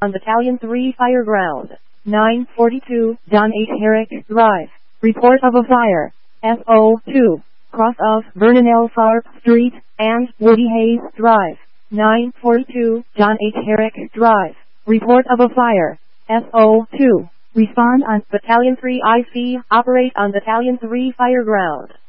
on Battalion 3 Fireground. 942, John H. Herrick Drive. Report of a fire. SO2. Cross of Vernon L. Tharp Street and Woody Hayes Drive. 942, John H. Herrick Drive. Report of a fire. SO2. Respond on Battalion 3 IC. Operate on Battalion 3 Fireground.